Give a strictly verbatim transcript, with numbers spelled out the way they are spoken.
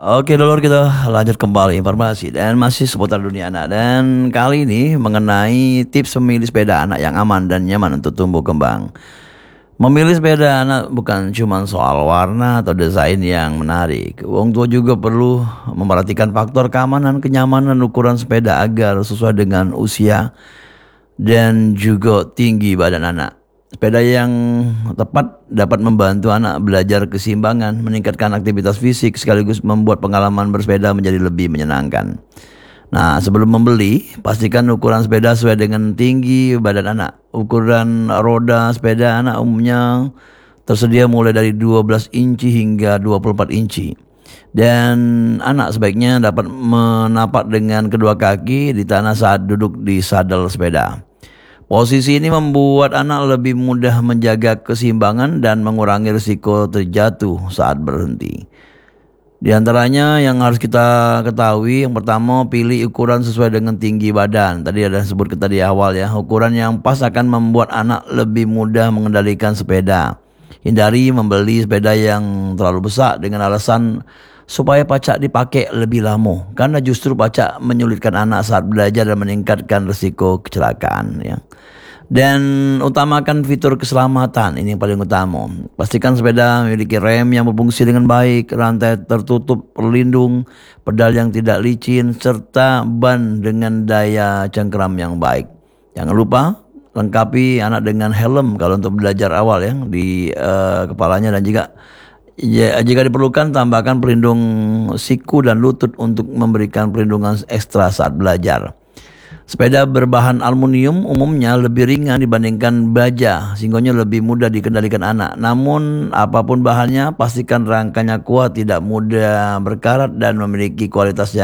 Oke dulur, kita lanjut kembali informasi dan masih seputar dunia anak, dan kali ini mengenai tips memilih sepeda anak yang aman dan nyaman untuk tumbuh kembang. Memilih sepeda anak bukan cuma soal warna atau desain yang menarik. Wong tua juga perlu memperhatikan faktor keamanan, kenyamanan, ukuran sepeda agar sesuai dengan usia dan juga tinggi badan anak. Sepeda yang tepat dapat membantu anak belajar keseimbangan, meningkatkan aktivitas fisik, sekaligus membuat pengalaman bersepeda menjadi lebih menyenangkan. Nah, sebelum membeli, pastikan ukuran sepeda sesuai dengan tinggi badan anak. Ukuran roda sepeda anak umumnya tersedia mulai dari dua belas inci hingga dua puluh empat inci. Dan anak sebaiknya dapat menapak dengan kedua kaki di tanah saat duduk di sadel sepeda. Posisi ini membuat anak lebih mudah menjaga keseimbangan dan mengurangi risiko terjatuh saat berhenti. Di antaranya yang harus kita ketahui, yang pertama, pilih ukuran sesuai dengan tinggi badan. Tadi ada sebut kita di awal ya, ukuran yang pas akan membuat anak lebih mudah mengendalikan sepeda. Hindari membeli sepeda yang terlalu besar dengan alasan supaya pacak dipakai lebih lama, karena justru pacak menyulitkan anak saat belajar dan meningkatkan risiko kecelakaan ya. Dan utamakan fitur keselamatan, ini yang paling utama. Pastikan sepeda memiliki rem yang berfungsi dengan baik, rantai tertutup pelindung, pedal yang tidak licin, serta ban dengan daya cengkeram yang baik. Jangan lupa lengkapi anak dengan helm kalau untuk belajar awal ya di uh, kepalanya, dan juga ya, jika diperlukan tambahkan pelindung siku dan lutut untuk memberikan perlindungan ekstra saat belajar. Sepeda berbahan aluminium umumnya lebih ringan dibandingkan baja, sehingga lebih mudah dikendalikan anak. Namun apapun bahannya, pastikan rangkanya kuat, tidak mudah berkarat, dan memiliki kualitas yang